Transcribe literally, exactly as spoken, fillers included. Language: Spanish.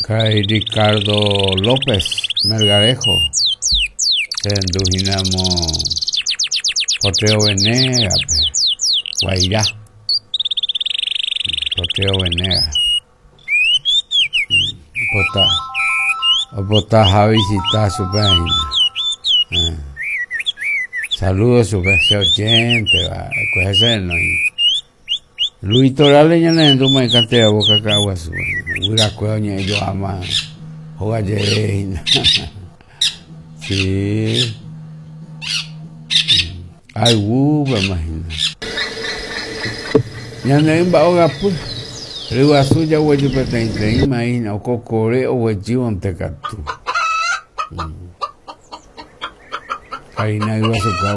Kay Ricardo López Melgarejo, Sendujinamo Poteo Venega, Guairá, Poteo Venega, Pota, Pota a visitar su página. Ah. Saludos a su oyente, va, pues no. Luis Torales ya no es un me cante a boca cagua su, una coña yo ama, juega llena. Sí. Ay, uva, imagina. Ya no hay baoga pues. Río azul ya voy a pretender, imagina, o cocore o huechivo ante catu. Ahí nadie va a